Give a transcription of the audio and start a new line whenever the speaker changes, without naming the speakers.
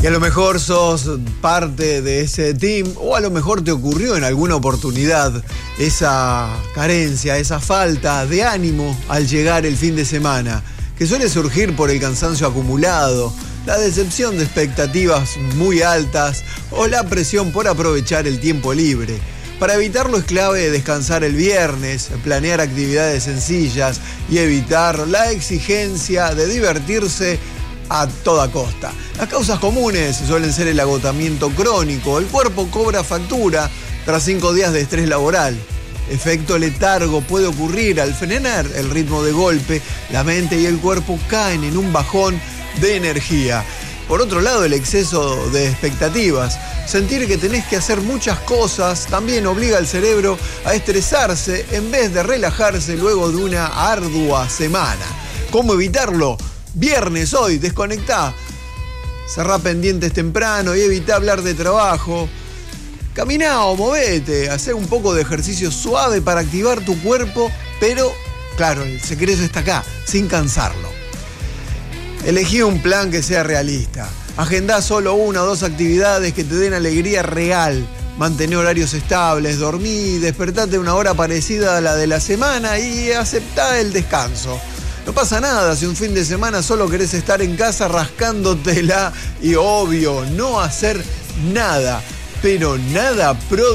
Y a lo mejor sos parte de ese team, o a lo mejor te ocurrió en alguna oportunidad esa carencia, esa falta de ánimo al llegar el fin de semana, que suele surgir por el cansancio acumulado, la decepción de expectativas muy altas o la presión por aprovechar el tiempo libre. Para evitarlo es clave descansar el viernes, planear actividades sencillas y evitar la exigencia de divertirse a toda costa. Las causas comunes suelen ser el agotamiento crónico. El cuerpo cobra factura tras 5 días de estrés laboral. Efecto letargo puede ocurrir al frenar el ritmo de golpe. La mente y el cuerpo caen en un bajón de energía. Por otro lado, el exceso de expectativas. Sentir que tenés que hacer muchas cosas también obliga al cerebro a estresarse en vez de relajarse luego de una ardua semana. ¿Cómo evitarlo? Viernes hoy, desconectá. Cerrá pendientes temprano y evitá hablar de trabajo. Caminá o movete, hacé un poco de ejercicio suave para activar tu cuerpo, pero, claro, el secreto está acá, sin cansarlo. Elegí un plan que sea realista. Agendá solo 1 o 2 actividades que te den alegría real. Mantén horarios estables, dormí, despertate a una hora parecida a la de la semana y aceptá el descanso. No pasa nada si un fin de semana solo querés estar en casa rascándotela y, obvio, no hacer nada, pero nada